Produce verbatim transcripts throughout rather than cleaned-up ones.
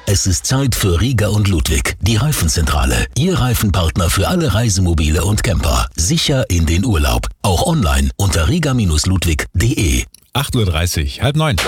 Es ist Zeit für Rieger und Ludwig, die Reifenzentrale. Ihr Reifenpartner für alle Reisemobile und Camper. Sicher in den Urlaub. Auch online unter rieger Ludwig punkt de. acht Uhr dreißig, halb neun.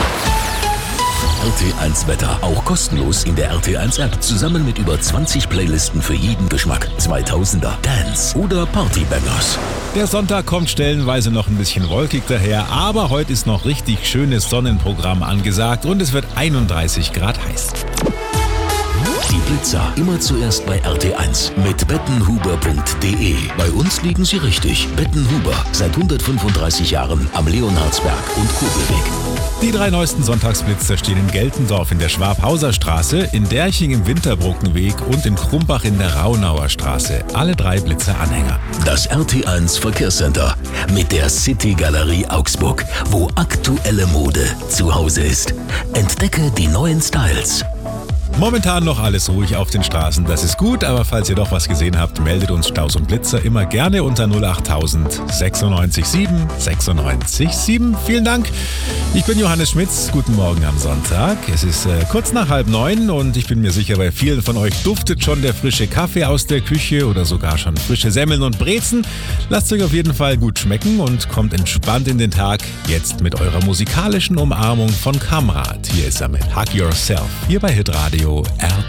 R T eins Wetter, auch kostenlos in der R T eins App. Zusammen mit über zwanzig Playlisten für jeden Geschmack. zweitausender, Dance oder Partybangers. Der Sonntag kommt stellenweise noch ein bisschen wolkig daher, aber heute ist noch richtig schönes Sonnenprogramm angesagt und es wird einunddreißig Grad heiß. Die Blitzer immer zuerst bei R T eins mit bettenhuber punkt de. Bei uns liegen sie richtig. Bettenhuber, seit hundertfünfunddreißig Jahren am Leonhardsberg und Kobelweg. Die drei neuesten Sonntagsblitzer stehen in Geltendorf in der Schwabhauser Straße, in Derching im Winterbrückenweg und in Krumbach in der Raunauer Straße. Alle drei Blitzer-Anhänger. Das R T eins Verkehrscenter mit der City Galerie Augsburg, wo aktuelle Mode zu Hause ist. Entdecke die neuen Styles. Momentan noch alles ruhig auf den Straßen, das ist gut, aber falls ihr doch was gesehen habt, meldet uns Staus und Blitzer immer gerne unter null achttausend sechsundneunzig sieben sechsundneunzig sieben. Vielen Dank. Ich bin Johannes Schmitz. Guten Morgen am Sonntag. Es ist äh, kurz nach halb neun und ich bin mir sicher, bei vielen von euch duftet schon der frische Kaffee aus der Küche oder sogar schon frische Semmeln und Brezen. Lasst euch auf jeden Fall gut schmecken und kommt entspannt in den Tag. Jetzt mit eurer musikalischen Umarmung von Kamrat. Hier ist er mit Hug Yourself. Hier bei Hitradio R